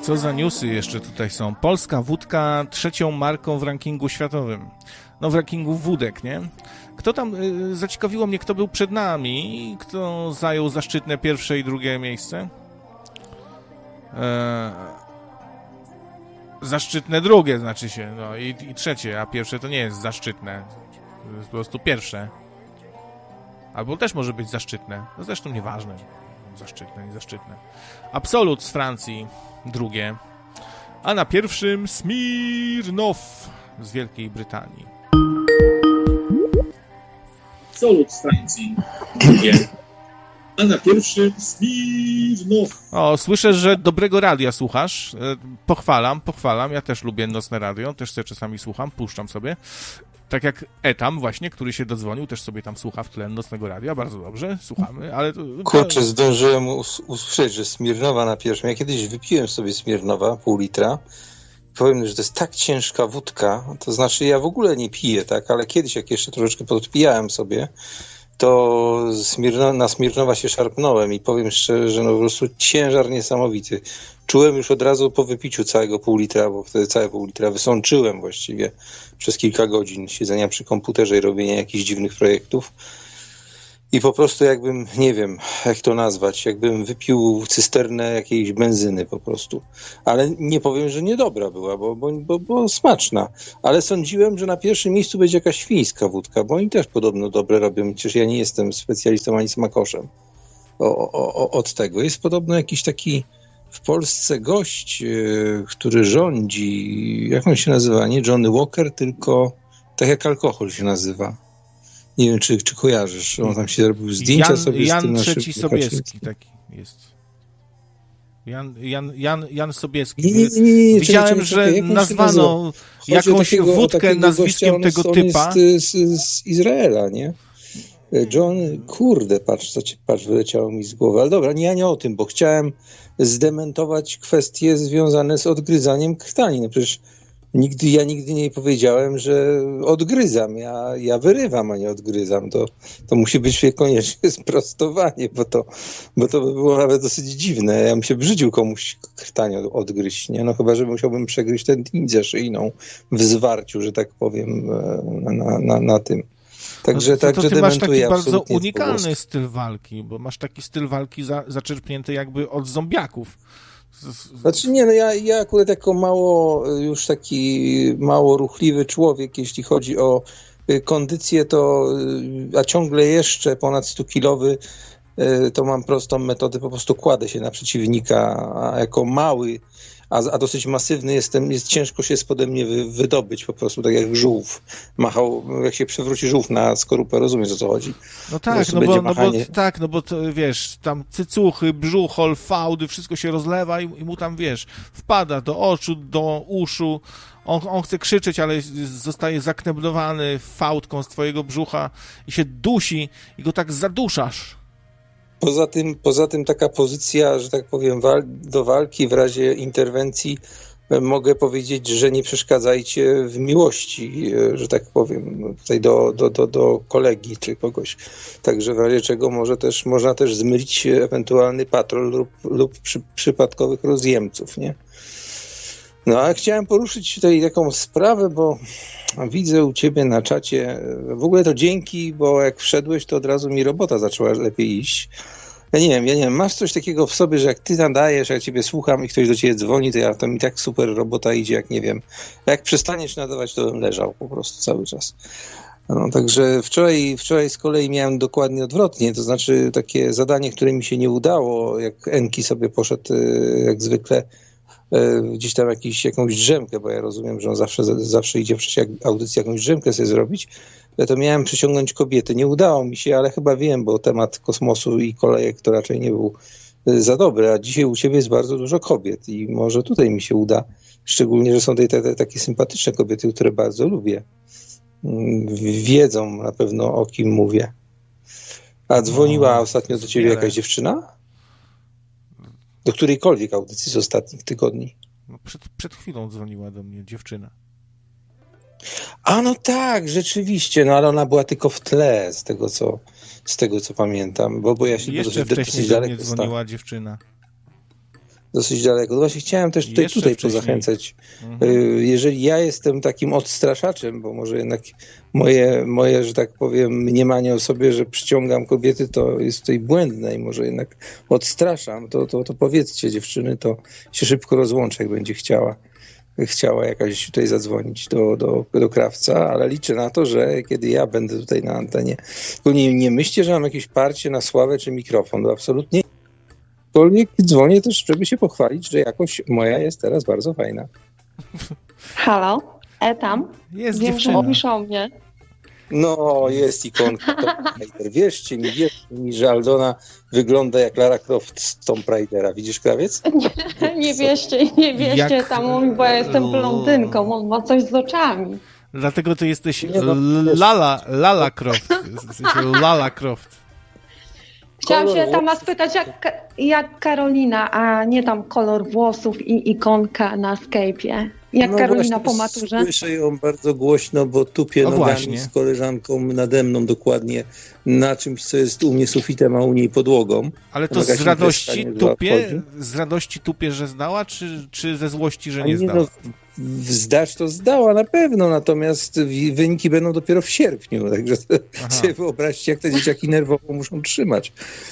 Co za newsy jeszcze tutaj są? Polska wódka trzecią marką w rankingu światowym. No w rankingu wódek, nie? Kto tam, zaciekawiło mnie, kto był przed nami, kto zajął zaszczytne pierwsze i drugie miejsce? Zaszczytne drugie znaczy się, no i trzecie, a pierwsze to nie jest zaszczytne. To jest po prostu pierwsze. Albo też może być zaszczytne. No zresztą nieważne. Zaszczytne, niezaszczytne. Absolut z Francji drugie. A na pierwszym Smirnoff z Wielkiej Brytanii. Absolut z Francji drugie. A na pierwszym Smirnoff. O, słyszę, że dobrego radia słuchasz. Pochwalam. Ja też lubię nocne radio, też sobie czasami słucham, puszczam sobie. Tak jak Etam właśnie, który się dodzwonił, też sobie tam słucha w tle nocnego radia. Bardzo dobrze, słuchamy, ale... Kurczę, zdążyłem usłyszeć, że Smirnowa na pierwszym. Ja kiedyś wypiłem sobie Smirnowa, pół litra. Powiem, że to jest tak ciężka wódka, to znaczy ja w ogóle nie piję, tak, ale kiedyś jak jeszcze troszeczkę podpijałem sobie, to na Smirnowa się szarpnąłem i powiem szczerze, że no po prostu ciężar niesamowity. Czułem już od razu po wypiciu całego pół litra, bo wtedy całe pół litra wysączyłem właściwie przez kilka godzin siedzenia przy komputerze i robienia jakichś dziwnych projektów. I po prostu jakbym, nie wiem, jak to nazwać, jakbym wypił cysternę jakiejś benzyny po prostu. Ale nie powiem, że niedobra była, bo smaczna. Ale sądziłem, że na pierwszym miejscu będzie jakaś fińska wódka, bo oni też podobno dobre robią, przecież ja nie jestem specjalistą ani smakoszem od tego. Jest podobno jakiś taki w Polsce gość, który rządzi, jak on się nazywa, nie Johnny Walker, tylko tak jak alkohol się nazywa. Nie wiem, czy kojarzysz, on tam się zrobił zdjęcia sobie z tym naszym... Jan III Sobieski taki jest. Jan Sobieski. Nie, widziałem, że nazwano jakąś wódkę nazwiskiem tego typa. On jest z Izraela, nie? John, kurde, patrz, wyleciało mi z głowy. Ale dobra, ja nie o tym, bo chciałem zdementować kwestie związane z odgryzaniem krtani. No przecież ja nigdy nie powiedziałem, że odgryzam. Ja wyrywam, a nie odgryzam. To musi być koniecznie sprostowanie, bo to by było nawet dosyć dziwne. Ja bym się brzydził komuś krtanie odgryźć, nie? No chyba, że musiałbym przegryźć tętnicę szyjną w zwarciu, że tak powiem, na tym. Także ty masz taki bardzo unikalny styl walki, bo masz taki styl walki zaczerpnięty jakby od zombiaków. Znaczy nie, no ja akurat jako mało ruchliwy człowiek, jeśli chodzi o kondycję, a ciągle jeszcze ponad 100-kilowy, to mam prostą metodę, po prostu kładę się na przeciwnika, a jako mały, a dosyć masywny jest ciężko się spode mnie wydobyć po prostu, tak jak żółw machał, jak się przewróci żółw na skorupę, rozumiesz, o co chodzi? No tak, bo to, wiesz, tam cycuchy, brzuchol, fałdy, wszystko się rozlewa i mu tam, wiesz, wpada do oczu, do uszu, on chce krzyczeć, ale zostaje zakneblowany fałdką z twojego brzucha i się dusi i go tak zaduszasz. Poza tym taka pozycja, że tak powiem, do walki w razie interwencji, mogę powiedzieć, że nie przeszkadzajcie w miłości, że tak powiem, tutaj do kolegi czy kogoś. Także w razie czego można też zmylić ewentualny patrol lub przypadkowych rozjemców, nie? No a chciałem poruszyć tutaj taką sprawę, bo widzę u ciebie na czacie, w ogóle to dzięki, bo jak wszedłeś, to od razu mi robota zaczęła lepiej iść. Ja nie wiem, masz coś takiego w sobie, że jak ty nadajesz, jak ciebie słucham i ktoś do ciebie dzwoni, to mi tak super robota idzie, jak nie wiem. Jak przestaniesz nadawać, to bym leżał po prostu cały czas. No, także wczoraj z kolei miałem dokładnie odwrotnie, to znaczy takie zadanie, które mi się nie udało, jak Enki sobie poszedł jak zwykle gdzieś tam jakąś drzemkę, bo ja rozumiem, że on zawsze idzie w czasie audycji jakąś drzemkę sobie zrobić, to miałem przyciągnąć kobiety. Nie udało mi się, ale chyba wiem, bo temat kosmosu i kolejek to raczej nie był za dobry, a dzisiaj u ciebie jest bardzo dużo kobiet i może tutaj mi się uda, szczególnie, że są tutaj takie sympatyczne kobiety, które bardzo lubię. Wiedzą na pewno, o kim mówię. A dzwoniła ostatnio do ciebie jakaś dziewczyna? Do którejkolwiek audycji z ostatnich tygodni? No przed chwilą dzwoniła do mnie dziewczyna. A no tak, rzeczywiście, no ale ona była tylko w tle, z tego co pamiętam, bo ja się jeszcze wcześniej do mnie dzwoniła dziewczyna. dosyć daleko. No właśnie chciałem też tutaj wcześniej. pozachęcać. Jeżeli ja jestem takim odstraszaczem, bo może jednak moje, że tak powiem, mniemanie o sobie, że przyciągam kobiety, to jest tutaj błędne i może jednak odstraszam, to powiedzcie, dziewczyny, to się szybko rozłączę, jak będzie chciała jakaś tutaj zadzwonić do krawca, ale liczę na to, że kiedy ja będę tutaj na antenie, to nie myślcie, że mam jakieś parcie na sławę czy mikrofon, to absolutnie. Aczkolwiek dzwonię też, żeby się pochwalić, że jakoś moja jest teraz bardzo fajna. Halo? Tam? Jest Wiem, dziewczyna. że mówisz o mnie. No, jest ikonka Tomb Raider. Wierzcie mi, że Aldona wygląda jak Lara Croft z Tomb Raidera. Widzisz, krawiec? Nie wieście Jak- tam mówi, bo ja jestem blondynką, on ma coś z oczami. Dlatego ty jesteś Nie, no, Lala Croft. Jesteś Lala Croft. Chciałam Kolor się tam spytać, jak Karolina, a nie tam kolor włosów i ikonka na Skype'ie. Jak No Karolina właśnie, po maturze? Słyszę ją bardzo głośno, bo tupie No nogami właśnie. z koleżanką nade mną dokładnie na czymś, co jest u mnie sufitem, a u niej podłogą. Ale to Jakaś z radości imprezka niezła tupie? wchodzi. Z radości tupie, że znała, czy ze złości, że A nie znała? Zdać to zdała na pewno, natomiast wyniki będą dopiero w sierpniu, także sobie wyobraźcie, jak te dzieciaki nerwowo muszą trzymać.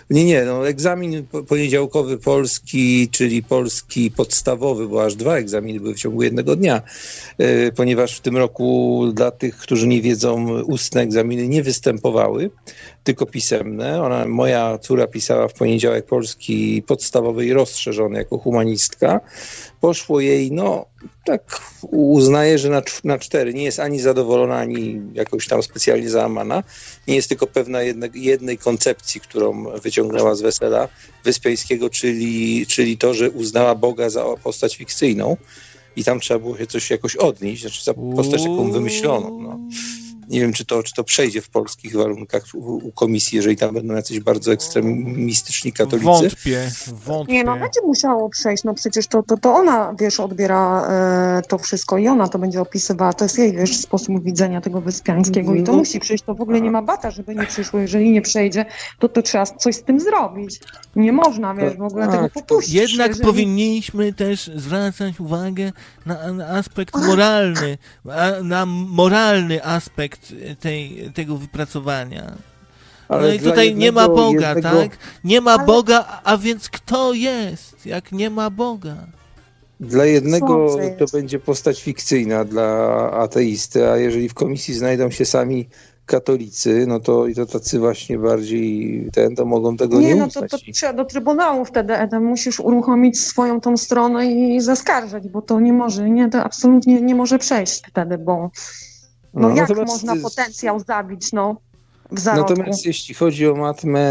Egzamin poniedziałkowy polski, czyli polski podstawowy, bo aż 2 egzaminy były w ciągu jednego dnia, ponieważ w tym roku dla tych, którzy nie wiedzą, ustne egzaminy nie występowały, tylko pisemne. Moja córa pisała w poniedziałek polski podstawowy i rozszerzony jako humanistka. Poszło jej, tak uznaję, że na 4. Nie jest ani zadowolona, ani jakoś tam specjalnie załamana. Nie jest tylko pewna jednej koncepcji, którą wyciągnęła z wesela Wyspiańskiego, czyli to, że uznała Boga za postać fikcyjną i tam trzeba było się coś jakoś odnieść, znaczy za postać taką wymyśloną. No. Nie wiem, czy to przejdzie w polskich warunkach u komisji, jeżeli tam będą jacyś bardzo ekstremistyczni katolicy. Wątpię. Nie, będzie musiało przejść, przecież to ona, odbiera to wszystko i ona to będzie opisywała, to jest jej, sposób widzenia tego Wyspiańskiego i to musi przyjść, to w ogóle nie ma bata, żeby nie przyszło, jeżeli nie przejdzie, to trzeba coś z tym zrobić. Nie można, w ogóle tego popuścić. Jednak powinniśmy też zwracać uwagę na aspekt moralny, na moralny aspekt tego wypracowania. Ale i tutaj nie ma Boga, jednego... tak? Nie ma Boga, a więc kto jest, jak nie ma Boga? Dla jednego to będzie postać fikcyjna dla ateisty, a jeżeli w komisji znajdą się sami katolicy, to tacy właśnie bardziej to mogą tego nie uznać. To trzeba do Trybunału wtedy, musisz uruchomić swoją tą stronę i zaskarżać, bo to nie może, to absolutnie nie może przejść wtedy, bo jak można potencjał zabić, w zarodku? Natomiast jeśli chodzi o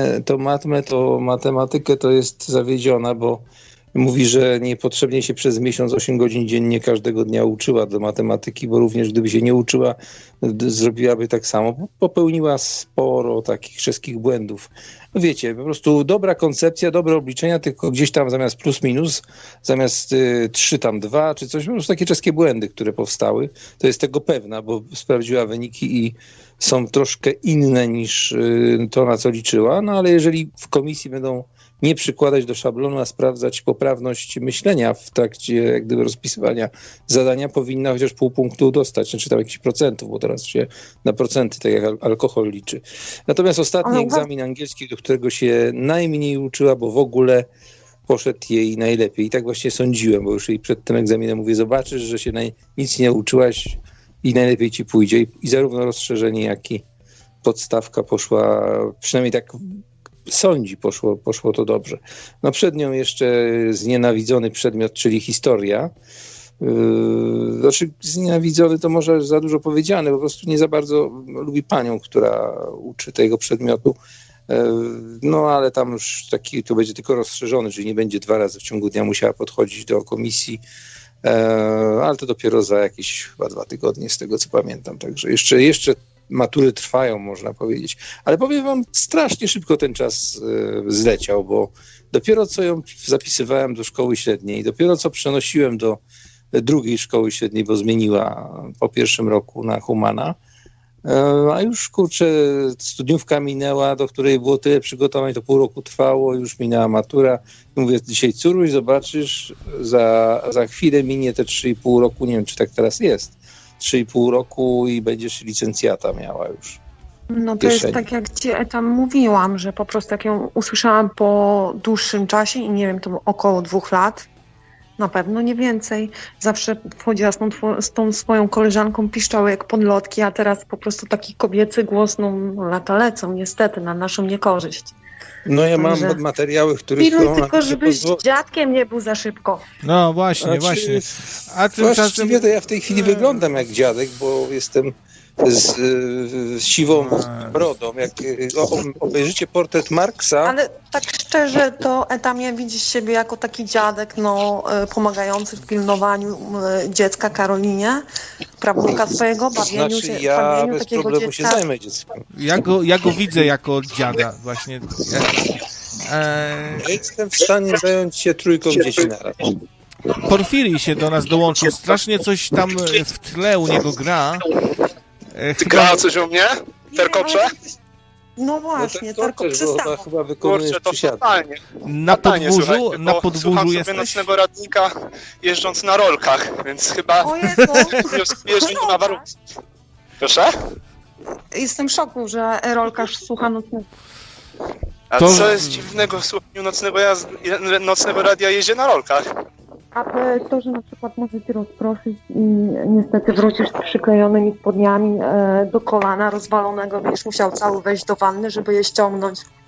matematykę to jest zawiedziona, bo mówi, że niepotrzebnie się przez miesiąc 8 godzin dziennie każdego dnia uczyła do matematyki, bo również gdyby się nie uczyła, zrobiłaby tak samo. Popełniła sporo takich czeskich błędów. Wiecie, po prostu dobra koncepcja, dobre obliczenia, tylko gdzieś tam zamiast plus minus, zamiast 3 tam 2 czy coś, po prostu takie czeskie błędy, które powstały. To jest tego pewna, bo sprawdziła wyniki i są troszkę inne niż to, na co liczyła, ale jeżeli w komisji będą nie przykładać do szablonu, a sprawdzać poprawność myślenia w trakcie jak gdyby rozpisywania zadania, powinna chociaż pół punktu dostać, czy tam jakichś procentów, bo teraz się na procenty, tak jak alkohol liczy. Natomiast ostatni egzamin angielski, do którego się najmniej uczyła, bo w ogóle poszedł jej najlepiej. I tak właśnie sądziłem, bo już jej przed tym egzaminem mówię, zobaczysz, że się nic nie uczyłaś i najlepiej ci pójdzie. I zarówno rozszerzenie, jak i podstawka poszła, przynajmniej tak sądzi, poszło to dobrze. Przed nią jeszcze znienawidzony przedmiot, czyli historia. Znienawidzony to może za dużo powiedziane, po prostu nie za bardzo lubi panią, która uczy tego przedmiotu. Ale tam już to będzie tylko rozszerzony, czyli nie będzie 2 razy w ciągu dnia musiała podchodzić do komisji, ale to dopiero za jakieś chyba 2 tygodnie, z tego co pamiętam. Także jeszcze matury trwają, można powiedzieć. Ale powiem wam, strasznie szybko ten czas zleciał, bo dopiero co ją zapisywałem do szkoły średniej, dopiero co przenosiłem do 2. szkoły średniej, bo zmieniła po 1. roku na humana, A już, kurczę, studniówka minęła, do której było tyle przygotowań, to pół roku trwało, już minęła matura. Mówię, dzisiaj córuś, zobaczysz, za chwilę minie te 3,5 roku, nie wiem, czy tak teraz jest, 3,5 roku i będziesz licencjata miała już. No to jest tak, jak ci tam mówiłam, że po prostu jak ją usłyszałam po dłuższym czasie i nie wiem, to około 2 lat, na pewno nie więcej. Zawsze wchodziła z tą swoją koleżanką, piszczały jak podlotki, a teraz po prostu taki kobiecy głos, no lata lecą niestety na naszą niekorzyść. No ja mam materiały, których... Piluj tylko, żebyś dziadkiem nie był za szybko. No właśnie. A tymczasem... Właściwie to ja w tej chwili wyglądam jak dziadek, bo jestem z siwą brodą. Jak obejrzycie portret Marksa... Ale tak szczerze, to Etamie widzisz siebie jako taki dziadek, pomagający w pilnowaniu dziecka Karolinie, prawnuka swojego, bawieniu się, ja bez takiego problemu dziecka. się zajmę dzieckiem. Ja go widzę jako dziada właśnie. Jestem w stanie zająć się 3 dzieci na raz. Porfirij się do nas dołączył. Strasznie coś tam w tle u niego gra. Gra coś u mnie? Terkocze? No właśnie, tylko przestało. chyba wykonujesz Kurczę, to przysiady. totalnie. Na podwórzu, Słucham jesteś? sobie nocnego radnika jeżdżąc na rolkach, więc chyba O Jezu, jeżdżę na warunki. Proszę? jestem w szoku, że rolkarz słucha nocnego. A To- co jest dziwnego w słuchaniu nocnego radia jeździe na rolkach? A to, że na przykład może cię rozproszyć i niestety wrócisz z przyklejonymi spodniami do kolana rozwalonego, będziesz musiał cały wejść do wanny, żeby je ściągnąć.